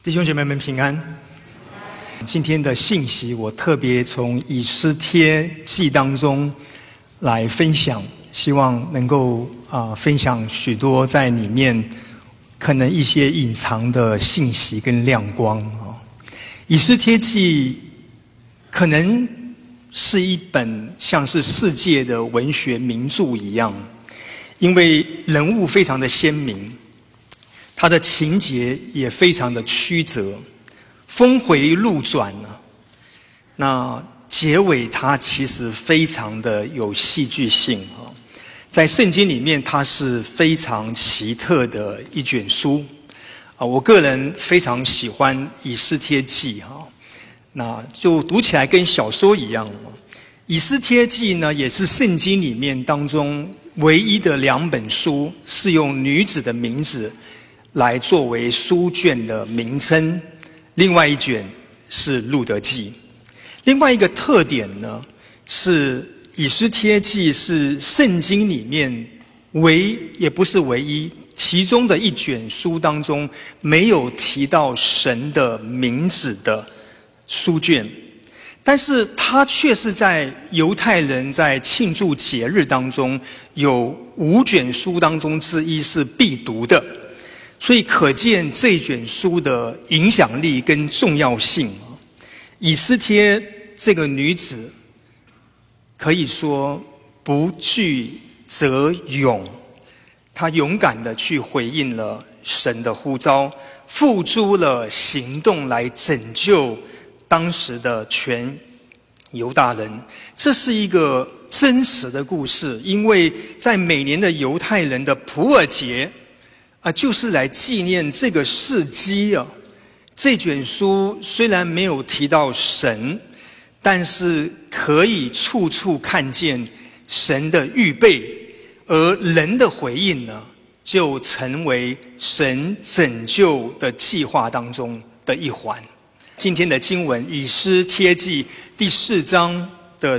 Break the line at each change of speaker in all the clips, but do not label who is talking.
弟兄姐妹们平安。今天的信息我特别从以斯帖记当中来分享，希望能够分享许多在里面可能一些隐藏的信息跟亮光。以斯帖记可能是一本像是世界的文学名著一样，因为人物非常的鲜明，它的情节也非常的曲折，峰回路转呢。那结尾它其实非常的有戏剧性在圣经里面它是非常奇特的一卷书我个人非常喜欢以斯帖记那就读起来跟小说一样以斯帖记呢也是圣经里面当中唯一的2本书是用女子的名字来作为书卷的名称，另外一卷是路得记。另外一个特点呢，是以斯帖记是圣经里面也不是唯一，其中的一卷书当中没有提到神的名字的书卷，但是它却是在犹太人在庆祝节日当中有5卷书当中之一是必读的。所以可见这卷书的影响力跟重要性。以斯帖这个女子可以说不惧则勇，她勇敢地去回应了神的呼召，付诸了行动来拯救当时的全犹大人。这是一个真实的故事，因为在每年的犹太人的普尔节就是来纪念这个事迹这卷书虽然没有提到神，但是可以处处看见神的预备，而人的回应呢，就成为神拯救的计划当中的一环。今天的经文以斯帖记第4章的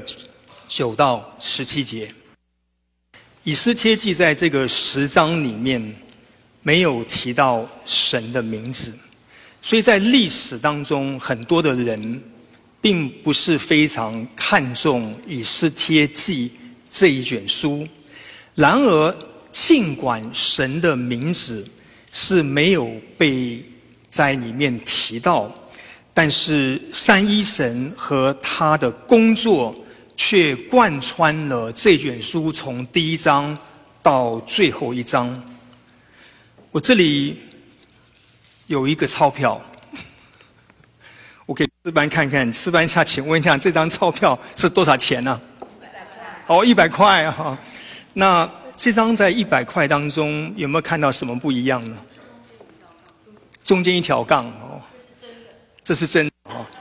9到17节。以斯帖记在这个10章里面没有提到神的名字，所以在历史当中很多的人并不是非常看重以斯帖记这一卷书。然而尽管神的名字是没有被在里面提到，但是三一神和他的工作却贯穿了这卷书从第1章到最后1章。我这里有一个钞票，我给诗班看看。诗班下，请问一下，这张钞票是多少钱呢？100块啊！那这张在100块当中有没有看到什么不一样呢？中间一条杠这是真的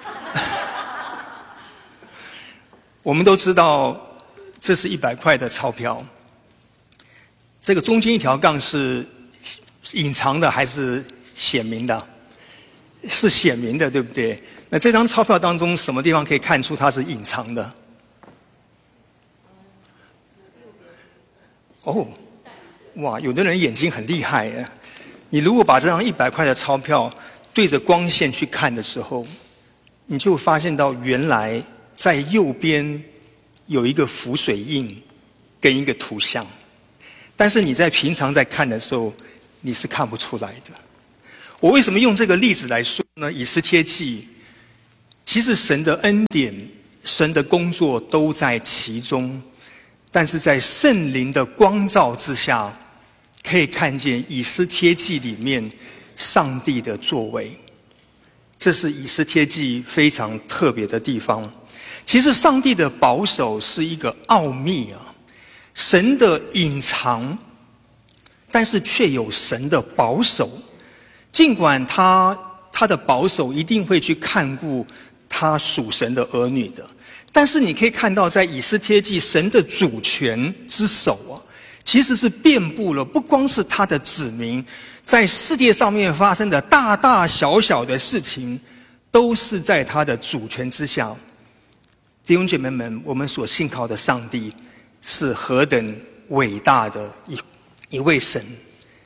我们都知道这是100块的钞票，这个中间一条杠是隐藏的还是显明的？是显明的，对不对？那这张钞票当中什么地方可以看出它是隐藏的？哇，有的人眼睛很厉害耶。你如果把这张100块的钞票对着光线去看的时候，你就发现到原来在右边有一个浮水印跟一个图像，但是你在平常在看的时候你是看不出来的。我为什么用这个例子来说呢？以斯帖记其实神的恩典神的工作都在其中，但是在圣灵的光照之下可以看见以斯帖记里面上帝的作为，这是以斯帖记非常特别的地方。其实上帝的保守是一个奥秘神的隐藏，但是却有神的保守。尽管他的保守一定会去看顾他属神的儿女的，但是你可以看到在以斯帖记神的主权之手其实是遍布了不光是他的子民，在世界上面发生的大大小小的事情都是在他的主权之下。弟兄姐妹们，我们所信靠的上帝是何等伟大的一位神。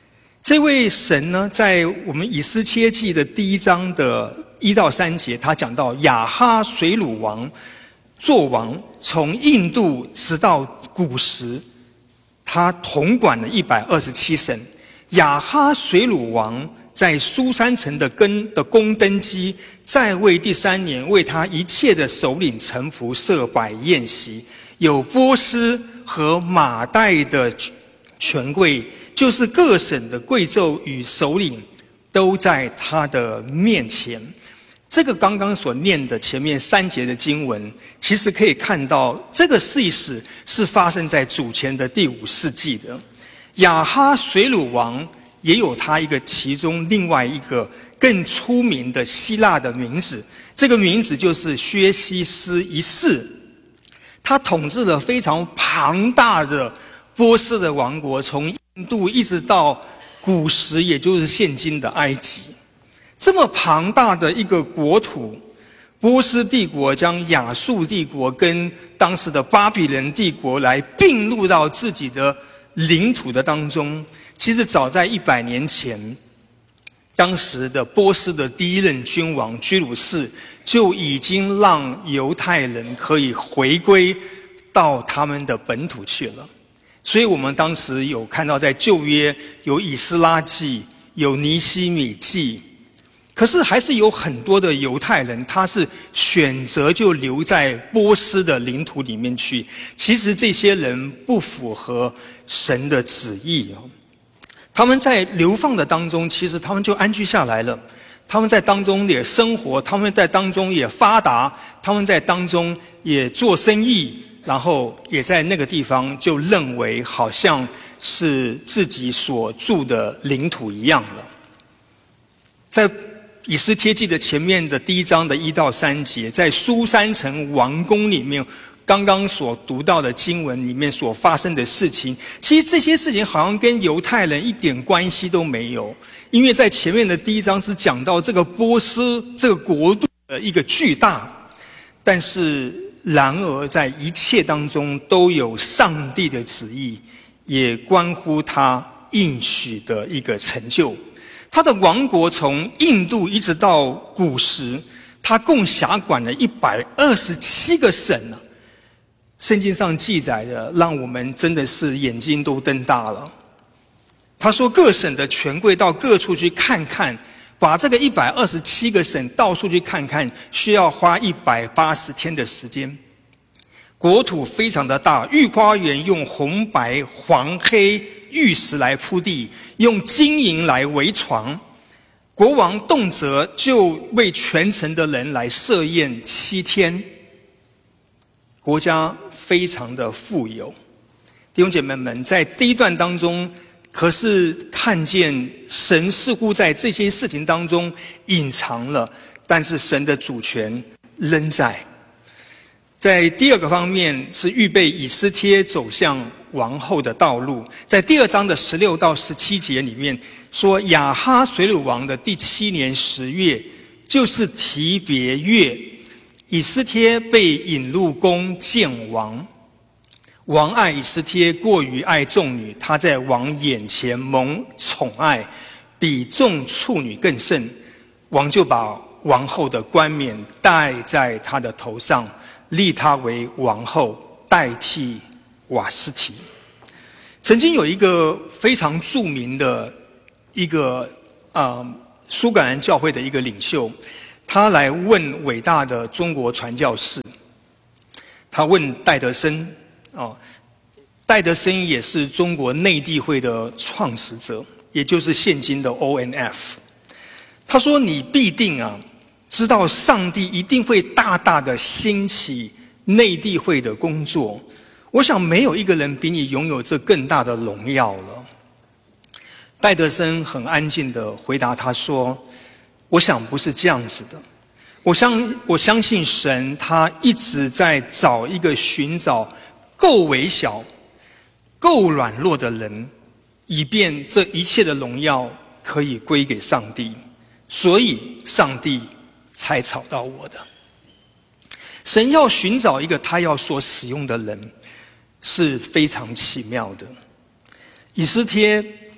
这位神呢，在我们以斯帖记的第1章的1到3节，他讲到亚哈水鲁王做王，从印度直到古时，他统管了127省。亚哈水鲁王在苏珊城的宫登基，在位第3年，为他一切的首领臣仆设摆宴席，有波斯和马代的权贵，就是各省的贵胄与首领，都在他的面前。这个刚刚所念的前面3节的经文，其实可以看到这个历史是发生在主前的第5世纪的。亚哈水鲁王也有他一个其中另外一个更出名的希腊的名字，这个名字就是薛西斯一世。他统治了非常庞大的波斯的王国，从印度一直到古时，也就是现今的埃及。这么庞大的一个国土，波斯帝国将亚述帝国跟当时的巴比伦帝国来并入到自己的领土的当中。其实早在100年前，当时的波斯的第一任君王居鲁士就已经让犹太人可以回归到他们的本土去了。所以我们当时有看到在旧约有以斯拉记，有尼希米记，可是还是有很多的犹太人，他是选择就留在波斯的领土里面去。其实这些人不符合神的旨意哦。他们在流放的当中，其实他们就安居下来了。他们在当中也生活，他们在当中也发达，他们在当中也做生意，然后也在那个地方就认为好像是自己所住的领土一样的。在以斯帖记的前面的第1章的1到3节，在苏珊城王宫里面，刚刚所读到的经文里面所发生的事情，其实这些事情好像跟犹太人一点关系都没有，因为在前面的第1章只讲到这个波斯这个国度的一个巨大，但是然而在一切当中都有上帝的旨意，也关乎他应许的一个成就。他的王国从印度一直到古时，他共辖管了127个省啊。圣经上记载的，让我们真的是眼睛都瞪大了。他说，各省的权贵到各处去看看，把这个127个省到处去看看，需要花180天的时间。国土非常的大，御花园用红白黄黑玉石来铺地，用金银来围床。国王动辄就为全城的人来设宴7天。国家非常的富有。弟兄姐妹们，在这一段当中，可是看见神似乎在这些事情当中隐藏了，但是神的主权仍在。在第2个方面是预备以斯帖走向王后的道路。在第2章的16到17节里面说，亚哈水鲁王的第7年10月，就是提别月，以斯帖被引入宫见王。王爱以斯帖过于爱众女，她在王眼前蒙宠爱，比众处女更甚。王就把王后的冠冕戴在她的头上，立她为王后，代替瓦斯提。曾经有一个非常著名的一个苏格兰教会的一个领袖，他来问伟大的中国传教士，他问戴德生戴德生也是中国内地会的创始者，也就是现今的 ONF。他说，你必定知道上帝一定会大大的兴起内地会的工作，我想没有一个人比你拥有这更大的荣耀了。戴德生很安静地回答他说，我想不是这样子的，我相信神他一直在找一个寻找够微小够软弱的人，以便这一切的荣耀可以归给上帝，所以上帝才找到我的。神要寻找一个他要所使用的人，是非常奇妙的。以斯帖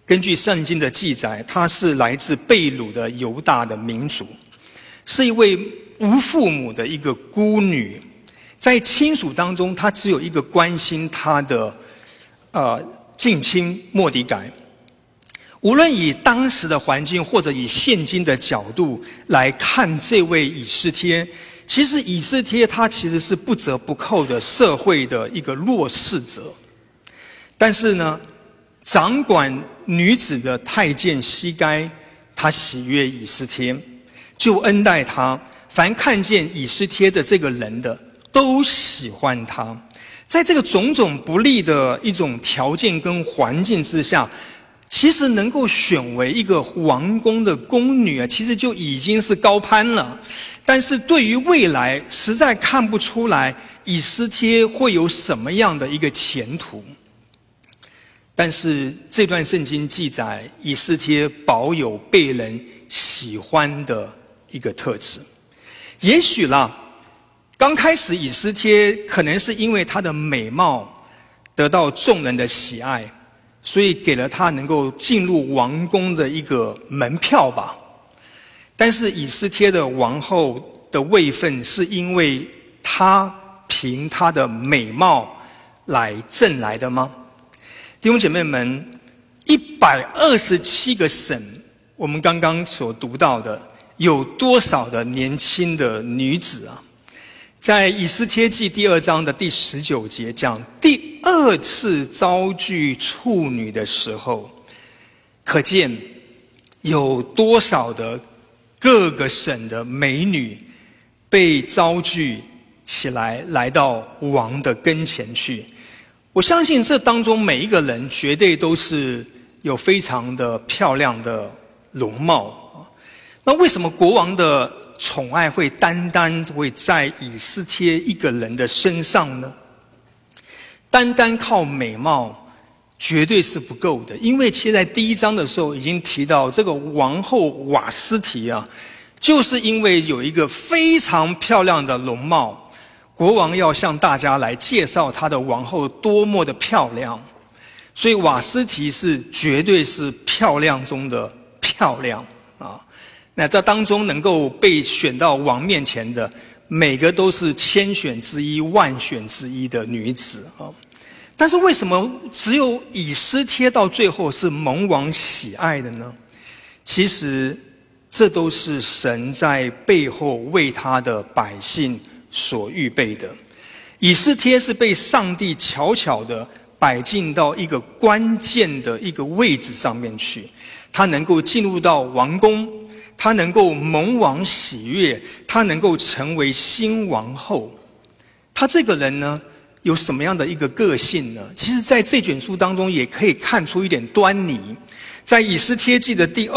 根据圣经的记载，她是来自被掳的犹大的民族，是一位无父母的一个孤女。在亲属当中，她只有一个关心她的近亲末底改。无论以当时的环境或者以现今的角度来看这位以斯帖，其实以斯帖他其实是不折不扣的社会的一个弱势者。但是呢，掌管女子的太监西该，他喜悦以斯帖，就恩待他，凡看见以斯帖的这个人的都喜欢他。在这个种种不利的一种条件跟环境之下，其实能够选为一个王宫的宫女其实就已经是高攀了。但是对于未来，实在看不出来以斯帖会有什么样的一个前途。但是这段圣经记载，以斯帖保有被人喜欢的一个特质。也许啦，刚开始以斯帖可能是因为她的美貌得到众人的喜爱，所以给了他能够进入王宫的一个门票吧。但是以斯帖的王后的位分，是因为她凭她的美貌来挣来的吗？弟兄姐妹们，127个省，我们刚刚所读到的，有多少的年轻的女子啊？在以斯帖记第2章的第19节讲，第2次遭拒处女的时候，可见有多少的各个省的美女被遭拒起来，来到王的跟前去。我相信这当中每一个人绝对都是有非常的漂亮的容貌。那为什么国王的宠爱会单单会在以斯帖一个人的身上呢？单单靠美貌绝对是不够的，因为其实在第1章的时候已经提到，这个王后瓦斯提就是因为有一个非常漂亮的容貌，国王要向大家来介绍他的王后多么的漂亮，所以瓦斯提是绝对是漂亮中的漂亮啊。那这当中能够被选到王面前的，每个都是千选之一、万选之一的女子啊。但是为什么只有以斯帖到最后是蒙王喜爱的呢？其实这都是神在背后为他的百姓所预备的。以斯帖是被上帝巧巧的摆进到一个关键的一个位置上面去，他能够进入到王宫，他能够蒙王喜悦，他能够成为新王后。他这个人呢，有什么样的一个个性呢？其实在这卷书当中也可以看出一点端倪。在以斯帖记的第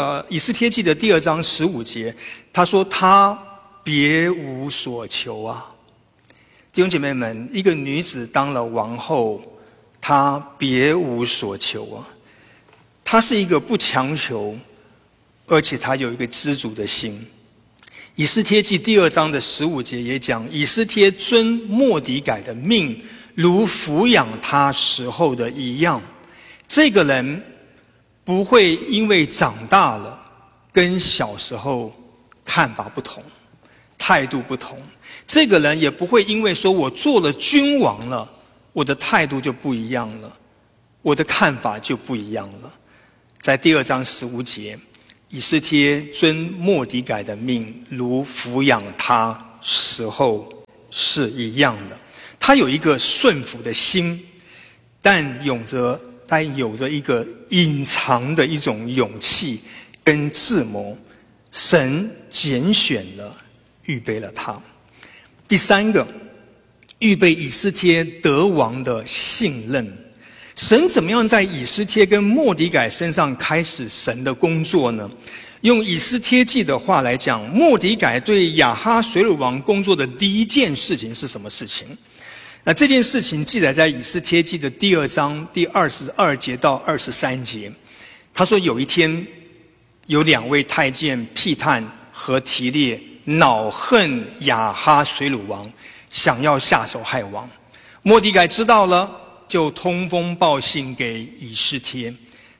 2章15节，他说他别无所求啊。弟兄姐妹们，一个女子当了王后，她别无所求啊。她是一个不强求，而且她有一个知足的心。以斯帖记第2章的15节也讲，以斯帖遵末底改的命，如抚养他时候的一样。这个人不会因为长大了跟小时候看法不同，态度不同。这个人也不会因为说我做了君王了，我的态度就不一样了，我的看法就不一样了。在第2章15节，以斯帖遵末底改的命，如抚养他时候是一样的。他有一个顺服的心，但有着一个隐藏的一种勇气跟智谋。神拣选了，预备了他。第3个，预备以斯帖得王的信任。神怎么样在以斯帖跟末底改身上开始神的工作呢？用以斯帖记的话来讲，末底改对亚哈随鲁王工作的第一件事情是什么事情？那这件事情记载在以斯帖记的第2章第22节到23节。他说有一天，有2位太监辟探和提列恼恨亚哈随鲁王，想要下手害王。末底改知道了，就通风报信给以斯帖。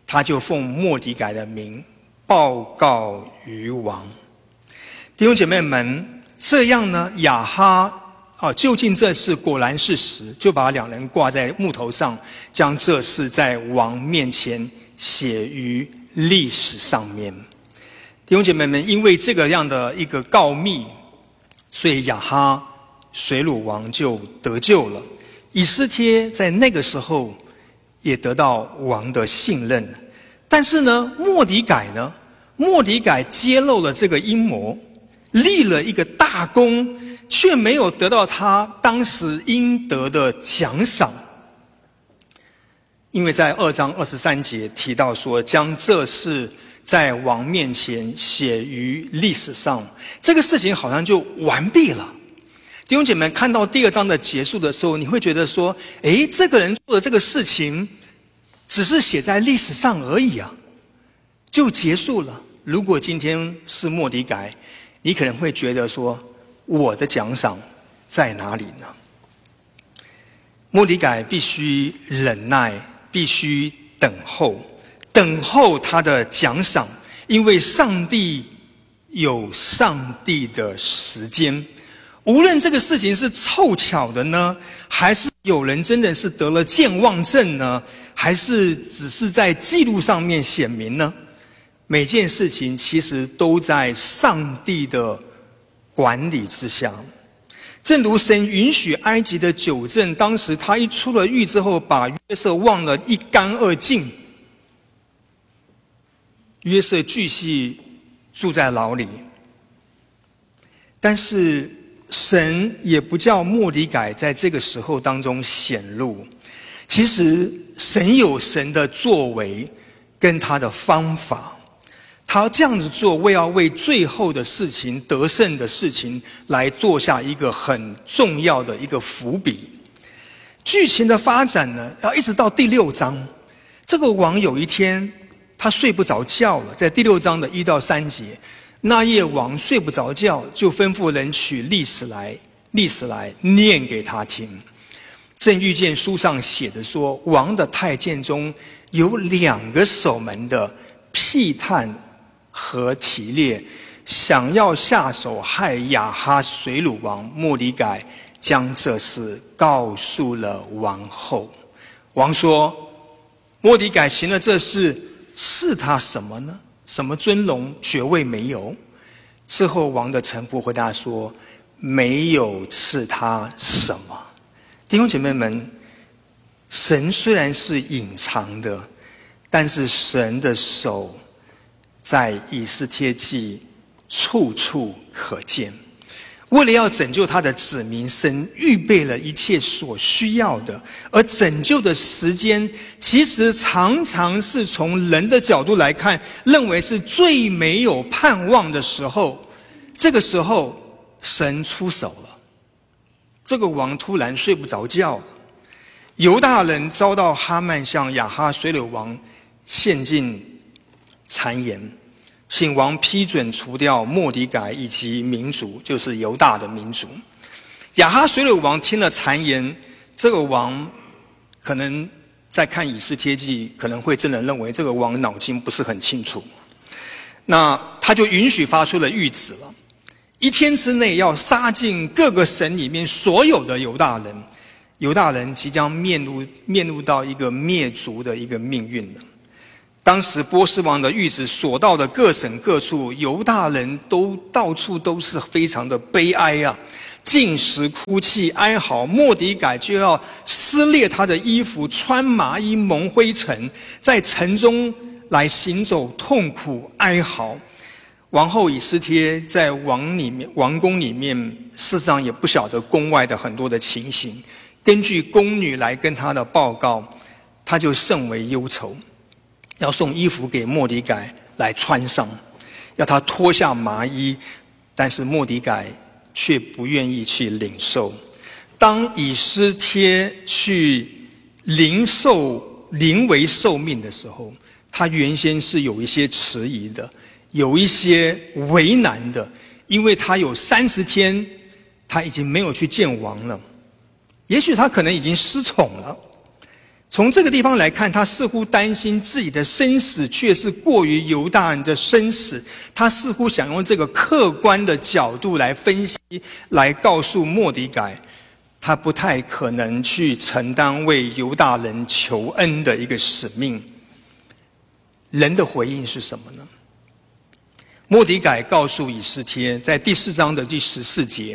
他就奉末底改的名报告于王。弟兄姐妹们，这样呢，亚哈究竟这事果然是实，就把两人挂在木头上，将这事在王面前写于历史上面。弟兄姐妹们，因为这个样的一个告密，所以亚哈水鲁王就得救了。以斯帖在那个时候也得到王的信任。但是呢，末底改揭露了这个阴谋，立了一个大功，却没有得到他当时应得的奖赏。因为在2章23节提到说，将这事在王面前写于历史上，这个事情好像就完毕了。弟兄姐妹，看到第2章的结束的时候，你会觉得说，这个人做的这个事情只是写在历史上而已啊，就结束了。如果今天是末底改，你可能会觉得说，我的奖赏在哪里呢？末底改必须忍耐，必须等候他的奖赏，因为上帝有上帝的时间。无论这个事情是凑巧的呢，还是有人真的是得了健忘症呢，还是只是在记录上面显明呢，每件事情其实都在上帝的管理之下。正如神允许埃及的九正，当时他一出了狱之后，把约瑟忘了一干二净，约瑟继续住在牢里。但是神也不叫末底改在这个时候当中显露。其实神有神的作为跟他的方法，他这样子做，要为最后的事情、得胜的事情来做下一个很重要的一个伏笔。剧情的发展呢，要一直到第6章，这个王有一天他睡不着觉了，在第6章的1到3节，那夜王睡不着觉，就吩咐人取历史来念给他听。正遇见书上写着说，王的太监中有2个守门的，辟探和提列，想要下手害亚哈水鲁王。末底改将这事告诉了王后。王说，末底改行了这事，赐他什么呢？什么尊荣爵位没有？之后王的臣仆回答说，没有赐他什么。弟兄姐妹们，神虽然是隐藏的，但是神的手在以斯帖记处处可见。为了要拯救他的子民，神预备了一切所需要的，而拯救的时间其实常常是从人的角度来看，认为是最没有盼望的时候。这个时候神出手了，这个王突然睡不着觉了。犹大人遭到哈曼向亚哈水鲁王献进谗言，请王批准除掉末底改以及民族，就是犹大的民族。亚哈水鲁王听了谗言，这个王可能在看以斯帖记，可能会真的认为这个王脑筋不是很清楚。那他就允许发出了谕旨了，1天之内要杀尽各个省里面所有的犹大人。犹大人即将面入到一个灭族的一个命运了。当时波斯王的谕旨所到的各省各处，犹大人都到处都是非常的悲哀啊，进食哭泣哀嚎。末底改就要撕裂他的衣服，穿麻衣蒙灰尘，在城中来行走痛苦哀嚎。王后以斯帖在王宫里面，事实上也不晓得宫外的很多的情形。根据宫女来跟他的报告，他就甚为忧愁，要送衣服给末底改来穿上，要他脱下麻衣，但是末底改却不愿意去领受。当以斯帖去临危受命的时候，他原先是有一些迟疑的，有一些为难的，因为他有30天他已经没有去见王了，也许他可能已经失宠了。 从这个地方来看，他似乎担心自己的生死却是过于犹大人的生死，他似乎想用这个客观的角度来分析，来告诉末底改，他不太可能去承担为犹大人求恩的一个使命。人的回应是什么呢？末底改告诉以斯帖，在第4章的第14节，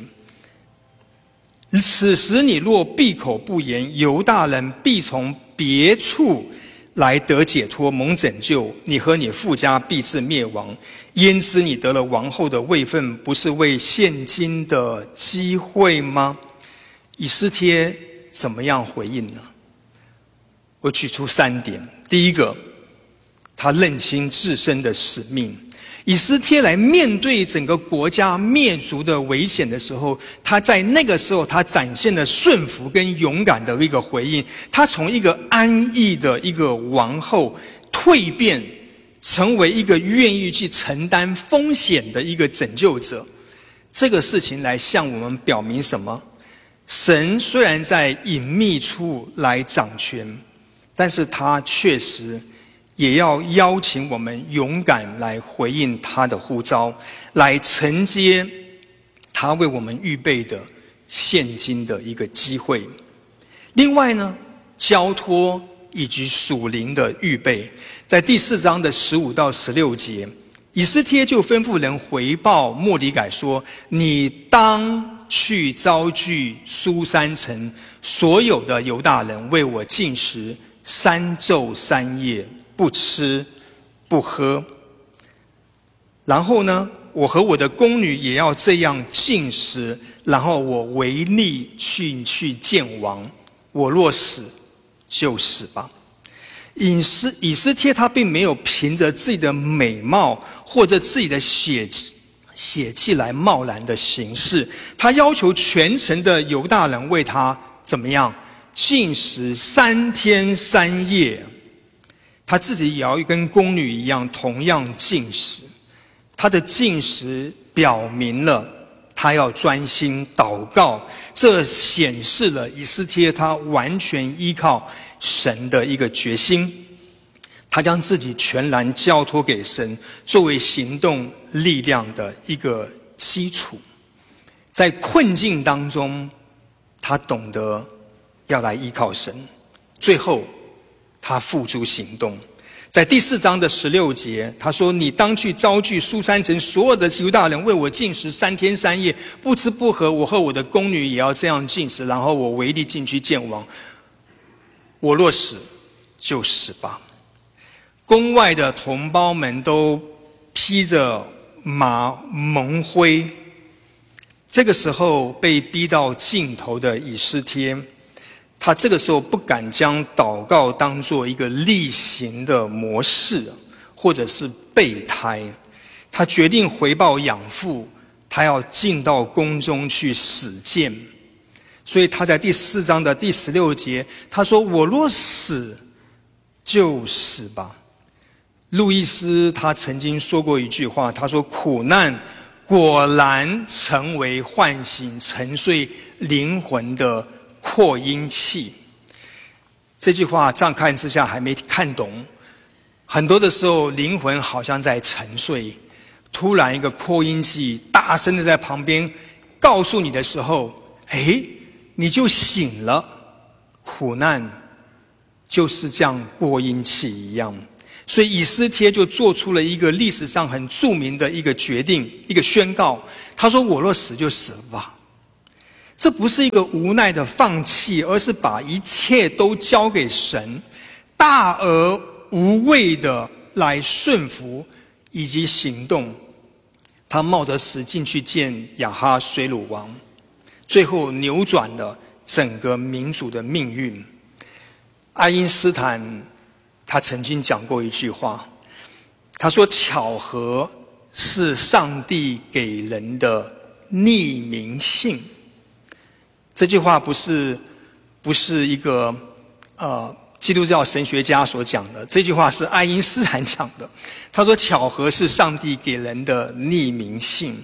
此时你若闭口不言，犹大人必从别处来得解脱，蒙拯救，你和你父家必至灭亡。焉知你得了王后的位分，不是为现今的机会吗？以斯帖怎么样回应呢？我举出3点。第一个，他认清自身的使命。以斯帖来面对整个国家灭族的危险的时候，他在那个时候他展现了顺服跟勇敢的一个回应。他从一个安逸的一个王后蜕变成为一个愿意去承担风险的一个拯救者。这个事情来向我们表明什么？神虽然在隐秘处来掌权，但是他确实也要邀请我们勇敢来回应他的呼召，来承接他为我们预备的现今的一个机会。另外呢，交托以及属灵的预备，在第4章的15到16节，以斯帖就吩咐人回报末底改说，你当去招聚书珊城所有的犹大人，为我禁食3昼3夜，不吃不喝。然后呢，我和我的宫女也要这样禁食，然后我违例去见王，我若死就死吧。以斯帖他并没有凭着自己的美貌或者自己的血气来贸然的行事，他要求全城的犹大人为他怎么样禁食3天3夜，他自己也要跟宫女一样同样禁食。他的禁食表明了他要专心祷告，这显示了以斯帖他完全依靠神的一个决心。他将自己全然交托给神，作为行动力量的一个基础。在困境当中，他懂得要来依靠神，最后他付诸行动。在第4章的16节，他说，你当去招聚书珊城所有的犹大人，为我禁食3天3夜，不吃不喝，我和我的宫女也要这样禁食，然后我违例进去见王，我若死就死吧。宫外的同胞们都披着麻蒙灰。这个时候被逼到尽头的以斯帖，他这个时候不敢将祷告当作一个例行的模式，或者是备胎。他决定回报养父，他要进到宫中去死谏。所以他在第4章的第16节，他说，我若死就死吧。路易斯他曾经说过一句话，他说，苦难果然成为唤醒沉睡灵魂的扩音器。这句话乍看之下还没看懂，很多的时候灵魂好像在沉睡，突然一个扩音器大声的在旁边告诉你的时候，你就醒了。苦难就是这样扩音器一样。所以以斯帖就做出了一个历史上很著名的一个决定，一个宣告。他说，我若死就死了吧。这不是一个无奈的放弃，而是把一切都交给神，大而无畏的来顺服以及行动。他冒着死进去见亚哈水鲁王，最后扭转了整个民族的命运。爱因斯坦他曾经讲过一句话，他说，巧合是上帝给人的匿名信。这句话不是一个基督教神学家所讲的，这句话是爱因斯坦讲的。他说，巧合是上帝给人的匿名信。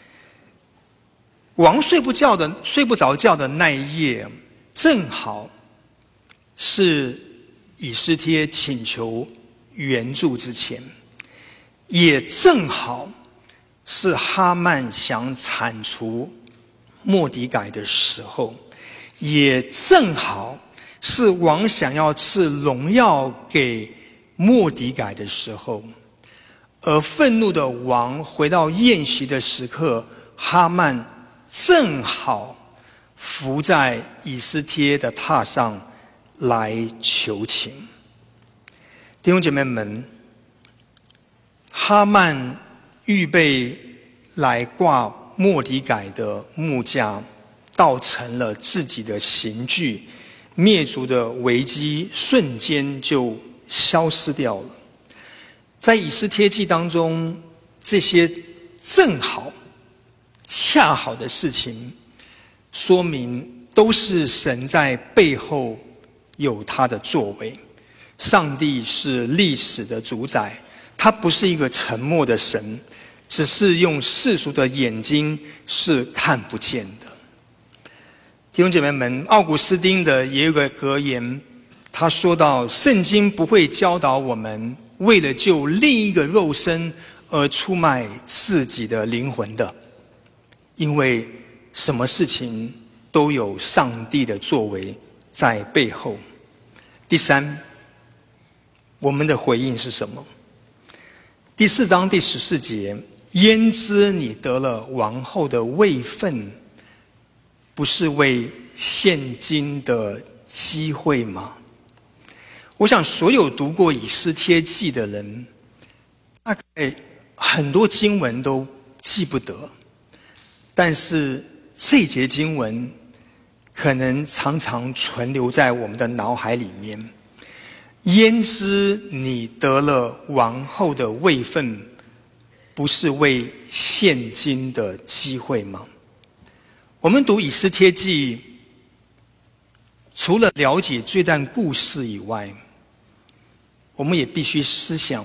王睡不着觉的那一夜，正好是以斯帖请求援助之前，也正好是哈曼想铲除末底改的时候，也正好是王想要赐荣耀给末底改的时候。而愤怒的王回到宴席的时刻，哈曼正好伏在以斯帖的榻上来求情。弟兄姐妹们，哈曼预备来挂末底改的木架，倒成了自己的刑具，灭族的危机瞬间就消失掉了。在以斯帖记当中，这些正好恰好的事情，说明都是神在背后有他的作为。上帝是历史的主宰，他不是一个沉默的神，只是用世俗的眼睛是看不见的。弟兄姐妹们，奥古斯丁的也有个格言，他说到，圣经不会教导我们为了救另一个肉身而出卖自己的灵魂的，因为什么事情都有上帝的作为在背后。第三，我们的回应是什么？第4章第14节，焉知你得了王后的位分，不是为现今的机会吗？我想所有读过以斯帖记的人，大概很多经文都记不得，但是这节经文可能常常存留在我们的脑海里面。焉知你得了王后的位分，不是为现今的机会吗？我们读以斯帖记，除了了解这段故事以外，我们也必须思想，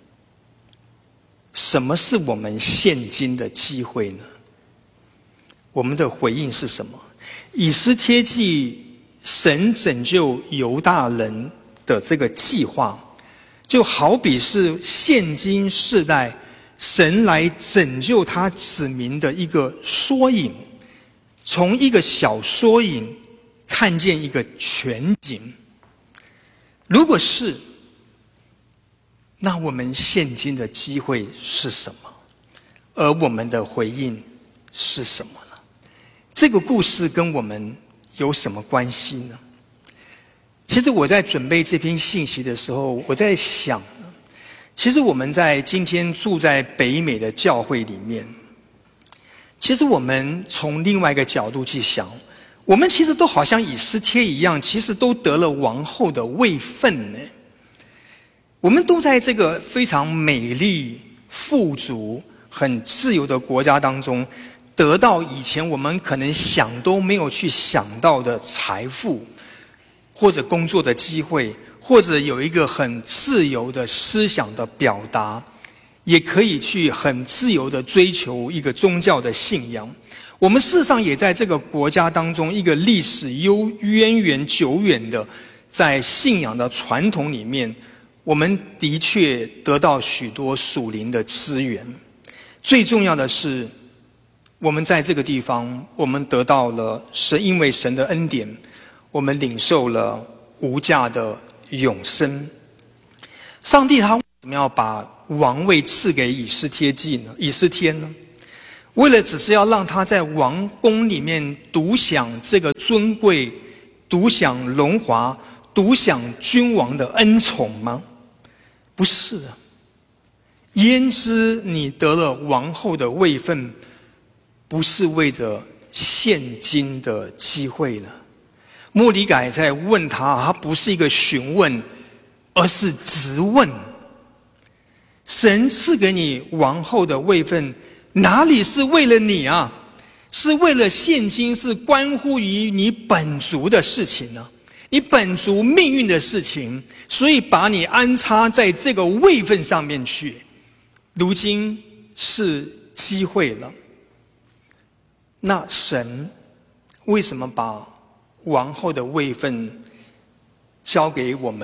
什么是我们现今的机会呢？我们的回应是什么？以斯帖记，神拯救犹大人的这个计划，就好比是现今世代神来拯救他子民的一个缩影，从一个小缩影看见一个全景。如果是，那我们现今的机会是什么？而我们的回应是什么呢？这个故事跟我们有什么关系呢？其实我在准备这篇信息的时候，我在想，其实我们在今天住在北美的教会里面，其实我们从另外一个角度去想，我们其实都好像以斯帖一样，其实都得了王后的位分呢。我们都在这个非常美丽、富足、很自由的国家当中，得到以前我们可能想都没有去想到的财富，或者工作的机会，或者有一个很自由的思想的表达，也可以去很自由的追求一个宗教的信仰。我们事实上也在这个国家当中，一个历史渊源久远的，在信仰的传统里面，我们的确得到许多属灵的资源。最重要的是，我们在这个地方，我们得到了因为神的恩典，我们领受了无价的永生。上帝他为什么要把王位赐给以斯帖呢？为了只是要让他在王宫里面独享这个尊贵，独享荣华，独享君王的恩宠吗？不是啊。焉知你得了王后的位分，不是为着现今的机会呢？末底改在问他不是一个询问，而是质问。神赐给你王后的位分，哪里是为了你啊？是为了现今，是关乎于你本族的事情呢，你本族命运的事情，所以把你安插在这个位分上面去。如今是机会了，那神为什么把王后的位分交给我们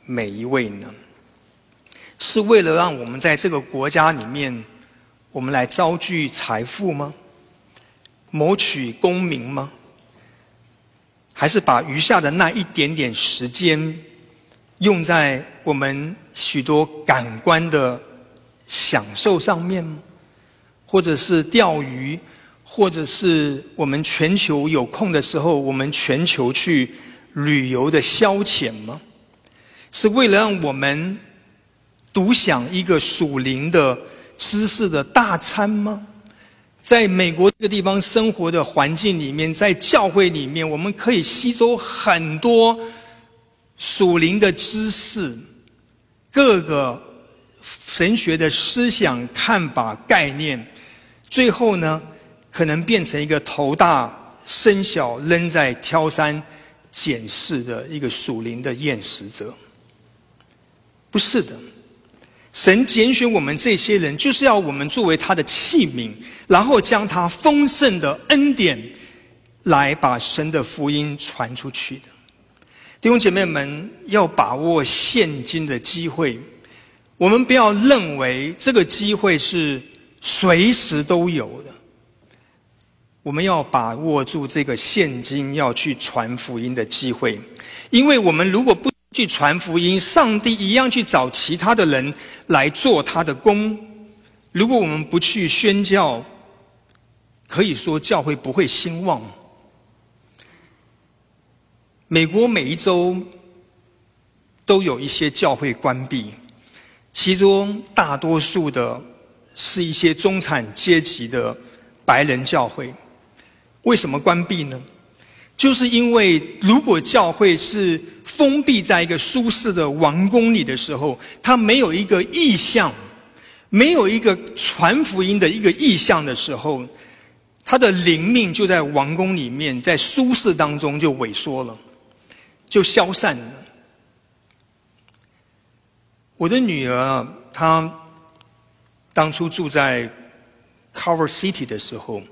每一位呢？是为了让我们在这个国家里面，我们来招聚财富吗？谋取功名吗？还是把余下的那一点点时间用在我们许多感官的享受上面吗？或者是钓鱼，或者是我们全球有空的时候，我们全球去旅游的消遣吗？是为了让我们独享一个属灵的知识的大餐吗？在美国这个地方生活的环境里面，在教会里面，我们可以吸收很多属灵的知识，各个神学的思想、看法、概念，最后呢，可能变成一个头大身小、扔在挑山拣市的一个属灵的厌食者。不是的，神拣选我们这些人，就是要我们作为他的器皿，然后将他丰盛的恩典来把神的福音传出去的。弟兄姐妹们，要把握现今的机会，我们不要认为这个机会是随时都有的，我们要把握住这个现今要去传福音的机会。因为我们如果不去传福音，上帝一样去找其他的人来做他的工。如果我们不去宣教，可以说教会不会兴旺。美国每一州都有一些教会关闭，其中大多数的是一些中产阶级的白人教会。为什么关闭呢？就是因为如果教会是封闭在一个舒适的王宫里的时候，它没有一个意向，没有一个传福音的一个意向的时候，它的灵命就在王宫里面，在舒适当中就萎缩了，就消散了。我的女儿她当初住在 Culver City 的时候，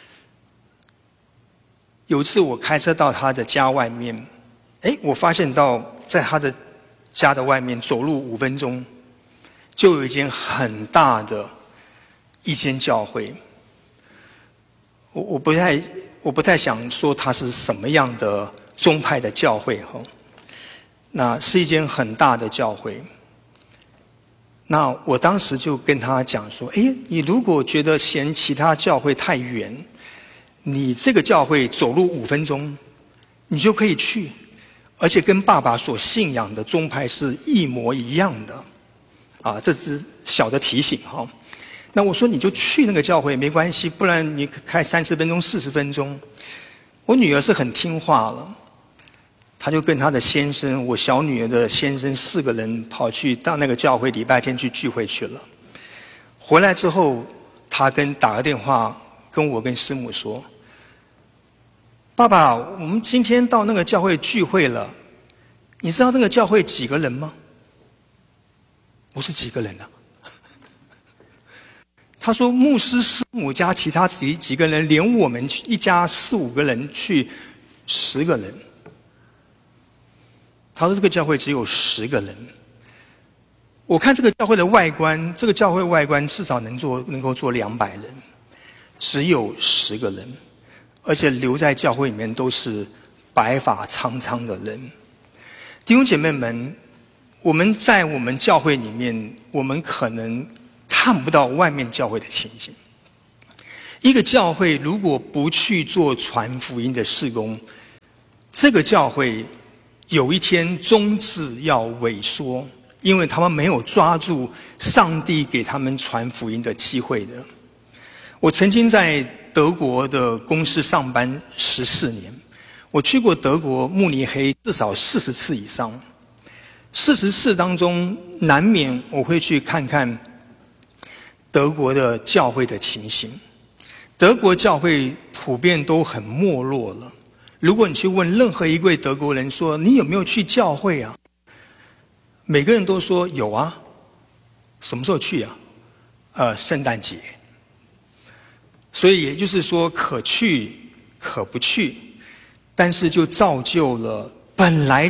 有一次我开车到她的家外面，我发现到在她的家的外面走路5分钟，就有一间很大的一间教会。我不太想说它是什么样的宗派的教会哈，那是一间很大的教会。那我当时就跟他讲说，你如果觉得嫌其他教会太远，你这个教会走路5分钟，你就可以去，而且跟爸爸所信仰的宗派是一模一样的。这是小的提醒哈。那我说你就去那个教会没关系，不然你开30分钟、40分钟。我女儿是很听话了，她就跟她的先生，我小女儿的先生4个人跑去到那个教会，礼拜天去聚会去了。回来之后，她打个电话跟我跟师母说，爸爸，我们今天到那个教会聚会了，你知道那个教会几个人吗？我说几个人啊？他说牧师师母加其他几个人，连我们一家4、5个人去10个人。他说这个教会只有10个人。我看这个教会的外观，这个教会外观至少能够坐200人，只有10个人，而且留在教会里面都是白发苍苍的人。弟兄姐妹们，我们在我们教会里面，我们可能看不到外面教会的情景。一个教会如果不去做传福音的事工，这个教会有一天终至要萎缩，因为他们没有抓住上帝给他们传福音的机会的。我曾经在德国的公司上班14年，我去过德国慕尼黑至少40次以上。40次当中，难免我会去看看德国的教会的情形。德国教会普遍都很没落了。如果你去问任何一位德国人说你有没有去教会啊，每个人都说有啊。什么时候去啊？圣诞节。所以也就是说可去可不去，但是就造就了本来是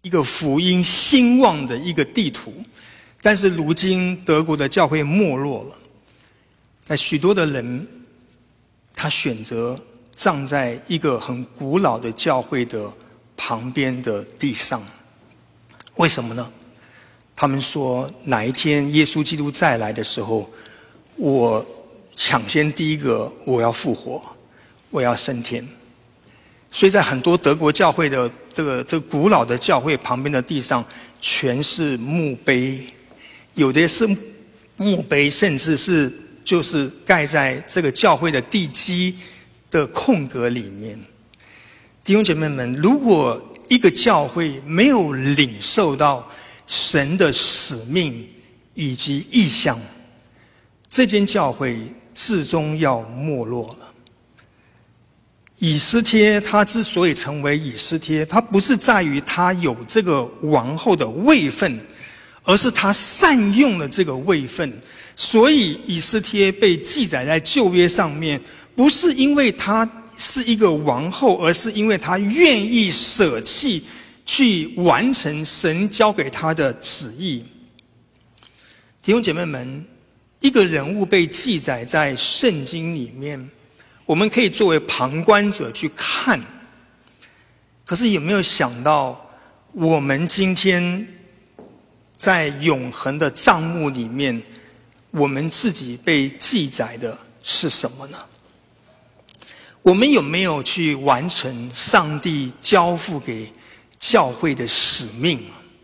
一个福音兴旺的一个地图。但是如今德国的教会没落了，那许多的人他选择葬在一个很古老的教会的旁边的地上。为什么呢？他们说哪一天耶稣基督再来的时候，我抢先第一个，我要复活，我要升天。所以在很多德国教会的这个古老的教会旁边的地上全是墓碑，有的是墓碑，甚至是就是盖在这个教会的地基的空格里面。弟兄姐妹们，如果一个教会没有领受到神的使命以及意向，这间教会至终要没落了。以斯帖他之所以成为以斯帖，他不是在于他有这个王后的位分，而是他善用了这个位分。所以以斯帖被记载在旧约上面，不是因为他是一个王后，而是因为他愿意舍弃去完成神交给他的旨意。弟兄姐妹们，一个人物被记载在圣经里面，我们可以作为旁观者去看，可是有没有想到我们今天在永恒的账目里面，我们自己被记载的是什么呢？我们有没有去完成上帝交付给教会的使命？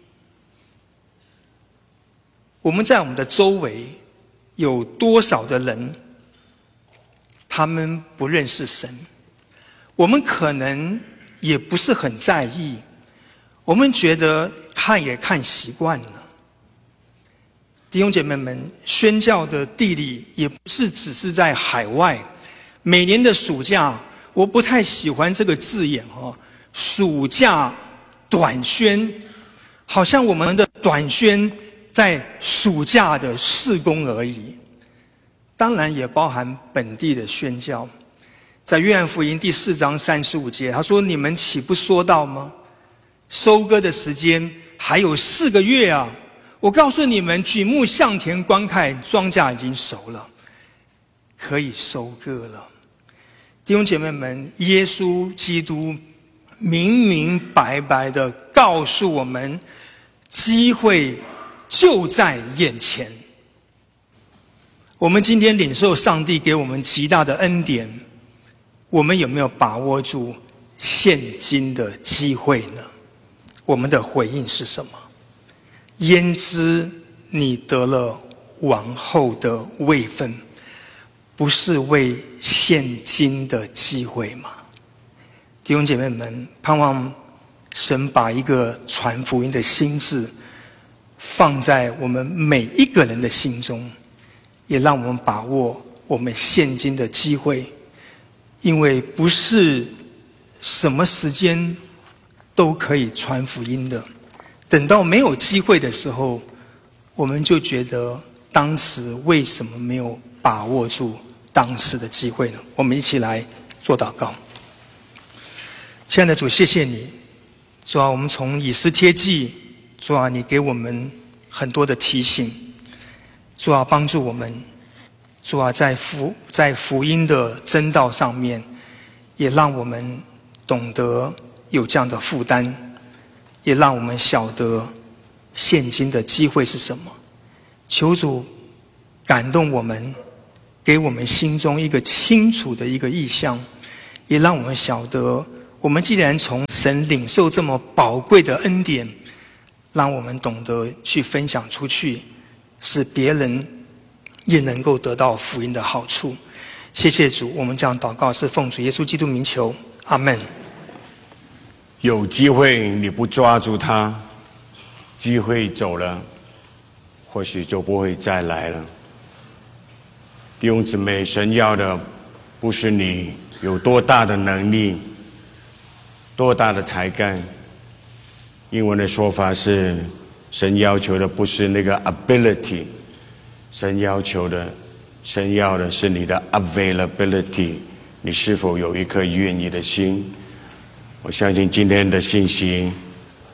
我们在我们的周围有多少的人，他们不认识神？我们可能也不是很在意，我们觉得看也看习惯了。弟兄姐妹们，宣教的地理也不是只是在海外。每年的暑假，我不太喜欢这个字眼暑假短宣，好像我们的短宣在暑假的事工而已。当然也包含本地的宣教。在约翰福音第4章35节，他说：“你们岂不说道吗？收割的时间还有4个月啊！我告诉你们，举目向田观看，庄稼已经熟了，可以收割了。”弟兄姐妹们，耶稣基督明明白白地告诉我们，机会就在眼前。我们今天领受上帝给我们极大的恩典，我们有没有把握住现今的机会呢？我们的回应是什么？焉知你得了王后的位分，不是为现今的机会吗？弟兄姐妹们，盼望神把一个传福音的心志放在我们每一个人的心中，也让我们把握我们现今的机会，因为不是什么时间都可以传福音的。等到没有机会的时候，我们就觉得当时为什么没有把握住当时的机会呢？我们一起来做祷告。亲爱的主，谢谢你，主啊，我们从以斯帖记，主啊，你给我们很多的提醒，主啊，帮助我们，主啊，在福音的真道上面，也让我们懂得有这样的负担，也让我们晓得现今的机会是什么。求主感动我们，给我们心中一个清楚的一个意向，也让我们晓得，我们既然从神领受这么宝贵的恩典，让我们懂得去分享出去，使别人也能够得到福音的好处。谢谢主，我们这样祷告是奉主耶稣基督名求，阿们。
有机会你不抓住它，机会走了，或许就不会再来了。弟兄姊妹，神要的不是你有多大的能力，多大的才干。英文的说法是，神要求的不是那个 ability， 神要的是你的 availability， 你是否有一颗愿意的心。我相信今天的信息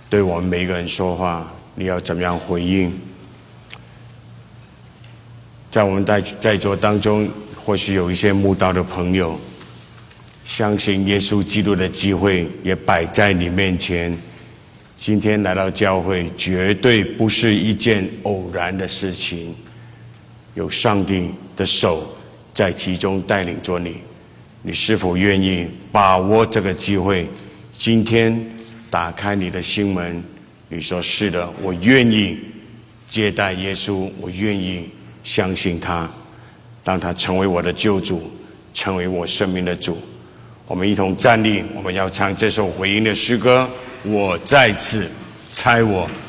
对我们每一个人说话，你要怎么样回应？在我们在座当中，或许有一些慕道的朋友，相信耶稣基督的机会也摆在你面前。今天来到教会，绝对不是一件偶然的事情，有上帝的手在其中带领着你。你是否愿意把握这个机会？今天打开你的心门，你说是的，我愿意接待耶稣，我愿意相信他，让他成为我的救主，成为我生命的主。我们一同站立，我们要唱这首回应的诗歌。我在此，猜我